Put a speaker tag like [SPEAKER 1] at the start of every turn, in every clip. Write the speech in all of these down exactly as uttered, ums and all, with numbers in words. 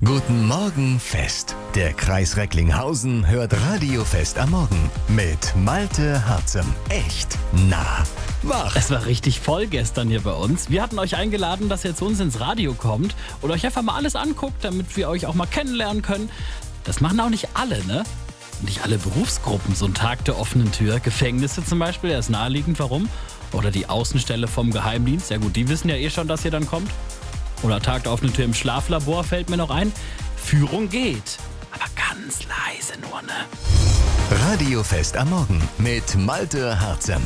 [SPEAKER 1] Guten Morgen Fest. Der Kreis Recklinghausen hört Radiofest am Morgen mit Malte Harzem. Echt nah, wach.
[SPEAKER 2] Es war richtig voll gestern hier bei uns. Wir hatten euch eingeladen, dass ihr zu uns ins Radio kommt und euch einfach mal alles anguckt, damit wir euch auch mal kennenlernen können. Das machen auch nicht alle, ne? Nicht alle Berufsgruppen, so ein Tag der offenen Tür. Gefängnisse zum Beispiel, der ist naheliegend, warum? Oder die Außenstelle vom Geheimdienst, ja gut, die wissen ja eh schon, dass ihr dann kommt. Oder Tag der offenen Tür im Schlaflabor fällt mir noch ein. Führung geht, aber ganz leise nur, ne?
[SPEAKER 1] Radiofest am Morgen mit Malte Harzem.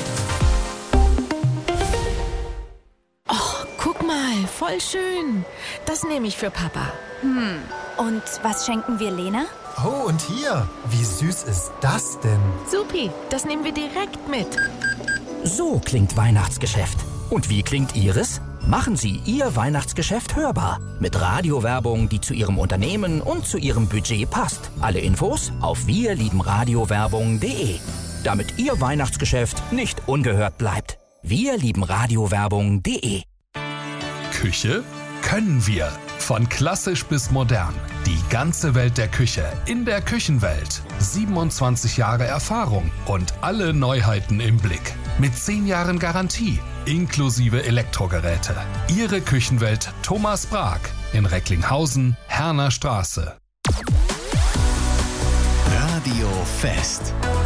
[SPEAKER 3] Och, guck mal, voll schön. Das nehme ich für Papa.
[SPEAKER 4] Hm, und was schenken wir Lena?
[SPEAKER 5] Oh, und hier, wie süß ist das denn?
[SPEAKER 3] Supi, das nehmen wir direkt mit.
[SPEAKER 6] So klingt Weihnachtsgeschäft. Und wie klingt Ihres? Machen Sie Ihr Weihnachtsgeschäft hörbar. Mit Radiowerbung, die zu Ihrem Unternehmen und zu Ihrem Budget passt. Alle Infos auf wir lieben radiowerbung punkt de. Damit Ihr Weihnachtsgeschäft nicht ungehört bleibt. wir lieben radiowerbung punkt de.
[SPEAKER 7] Küche können wir. Von klassisch bis modern. Die ganze Welt der Küche in der Küchenwelt. siebenundzwanzig Jahre Erfahrung und alle Neuheiten im Blick. Mit zehn Jahren Garantie, inklusive Elektrogeräte. Ihre Küchenwelt Thomas Brag in Recklinghausen, Herner Straße.
[SPEAKER 1] Radio Fest.